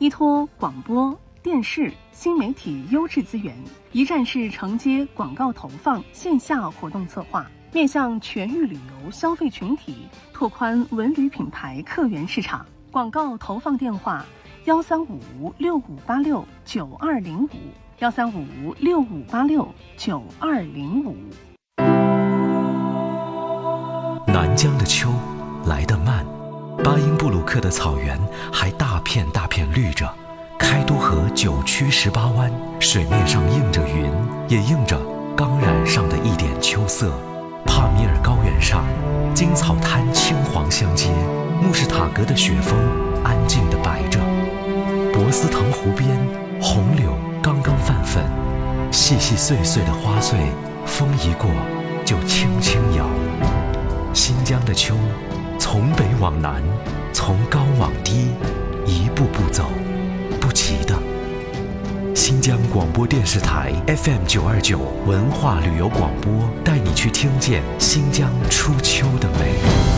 依托广播、电视、新媒体优质资源，一站式承接广告投放、线下活动策划，面向全域旅游消费群体，拓宽文旅品牌客源市场。广告投放电话：1356585，1356585。 南疆的秋来得慢，巴音布鲁克的草原还大片大片绿着，开都河9曲18弯，水面上映着云，也映着刚染上的一点秋色。帕米尔高原上，金草滩青黄相接，穆士塔格的雪峰安静地摆着，博斯腾湖边红柳刚刚泛粉，细细碎碎的花穗，风一过就轻轻摇。新疆的秋，从北往南，从高往低，一步步走，不急的。新疆广播电视台 FM929 文化旅游广播，带你去听见新疆初秋的美。